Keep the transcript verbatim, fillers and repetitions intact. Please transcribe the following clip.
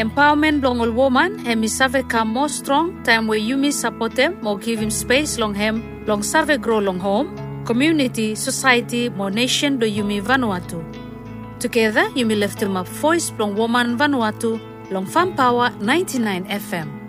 Empowerment long all woman, hemi save come more strong, time where you me support them, more give him space long hem, long save grow long home, community, society, more nation do you me Vanuatu. Together, you me lift him up voice long woman Vanuatu, long Fun Power ninety-nine F M.